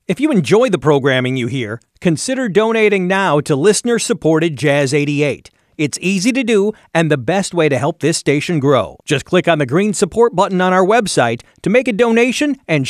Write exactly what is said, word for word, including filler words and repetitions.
If you enjoy the programming you hear, consider donating now to listener-supported Jazz eighty-eight. It's easy to do and the best way to help this station grow. Just click on the green support button on our website to make a donation and